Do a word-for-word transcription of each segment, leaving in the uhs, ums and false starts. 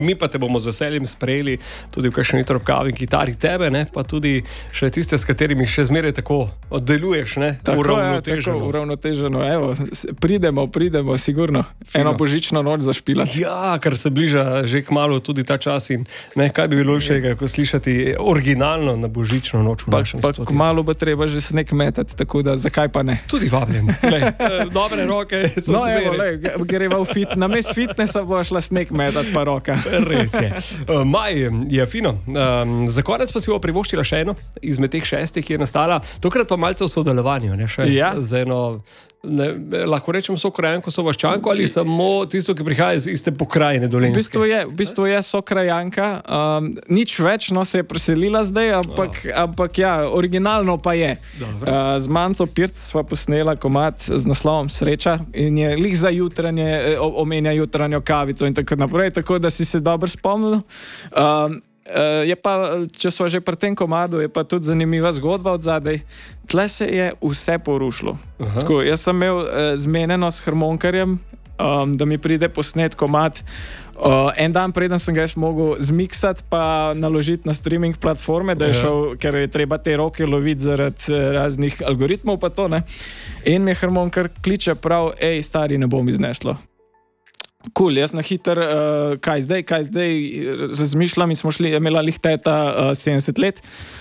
Mi pa te bomo z veseljem sprejeli tudi v kakšni tropkavi kitari tebe, ne? Pa tudi še tiste, s katerimi še zmeraj tako oddeluješ, ne? Tako uravnoteženo. je, tako uravnoteženo. Evo, pridemo, pridemo, sigurno. Fino. Eno božično noč zašpilati. Ja, ker se bliža že kmalu tudi ta čas in ne, kaj bi bilo všega, ko slišati originalno na božično noč v pa, našem pa studiu. kmalu bo treba že sneg metati, tako da zakaj pa ne? Tudi vabljamo. Lej, dobre roke so no, zmeraj. Evo, lej, greva v fit, na mest fitnesa bo šla sneg metati pa roka. Res je. Uh, Maj je fino. Um, za konec pa si bo privoščila še eno izmed teh šestih, ki je nastala. Tokrat pa malce v sodelovanju, ne? Še ja. Z eno, ne, lahko rečem, sokrajanko, sovaščanko ali samo tisto, ki prihaja iz iste pokrajine Dolenjske? V bistvu je, v bistvu je sokrajanka. Um, nič več, no, se je preselila zdaj, ampak, oh. ampak ja, originalno pa je. Uh, z Manco Pirc sva posnela komad z naslovom Sreča in je lih za jutranje, omenja jutranjo kavico in tako naprej, tako da si se dobro spomnil. Um, Uh, je pa, če smo že pri tem komadu, je pa tudi zanimiva zgodba od zadaj. Tle se je vse porušilo. Tako, jaz sem imel uh, zmenjeno s harmonkarjem, um, da mi pride posnet komad. Uh, en dan preden sem ga jaz mogel zmiksati pa naložiti na streaming platforme, da je šel, ker je treba te roke loviti zaradi raznih algoritmov pa to, ne. In mi harmonkar kliče prav, ej, stari, ne bom izneslo. Kul, cool, jaz na hiter, uh, kaj zdaj, kaj zdaj, razmišljam in smo šli, je imela lih teta uh, sedemdeset let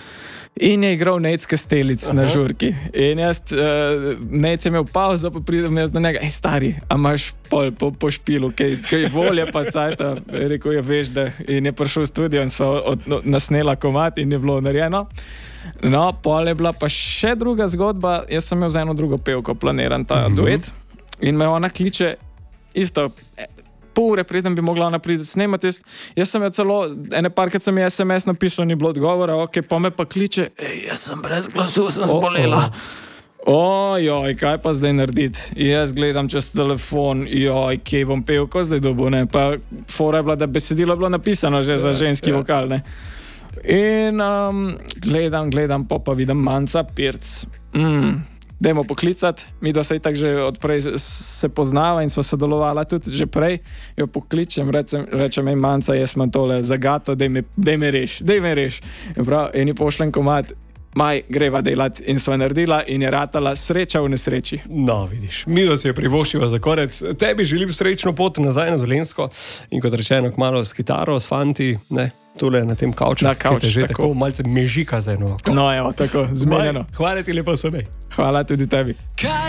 in je igral Nejc Kastelic na žurki. In jaz, uh, Nejc je imel pauzo, pa pridem jaz do njega, ej, stari, a imaš pol po, po špilu, kaj, kaj volje pa cajta, je rekel, je veš, da in je prišel v studio in sva od, no, nasnela komad in je bilo narejeno. No, pol je bila pa še druga zgodba, jaz sem imel za eno drugo pevko planiran ta mm-hmm. duet in me ona kliče isto, pol ure preden bi mogla ona priti snemati. Jaz, jaz sem jo celo, ene parkrat sem je es em es napisal, ni bilo odgovora, ok, pa me pa kliče, ej, jaz sem brez glasu, sem zbolela. Ojoj, kaj pa zdaj narediti? Jaz gledam čez telefon, joj, kje bom pel, ko zdaj dobu, ne? Pa fora je bila, da besedilo je bilo napisano že za ženski vokal, ne? In um, gledam, gledam, pa pa vidim Manca Pirc. Mm. Dajmo poklicati, mi do se itak že odprej se poznava in sva sodelovala tudi že prej, jo pokličem, rečem, rečem, ej, Manca, jaz imam tole zagato, daj me, daj me reš, daj me reš. In prav, in ji pošljem komad, Maj, greva delati in sva naredila in je ratala Sreča v nesreči. No, vidiš, mi da si je privoščiva za konec. Tebi želim srečno pot nazaj na Dolenjsko in kot rečeno, kmalo s kitaro, s fanti, ne, tule na tem kavču, na kavč, že tako. tako malce mežika za eno. No, evo, tako, zmenjeno. Hvala ti lepo, Sobej. Hvala tudi tebi.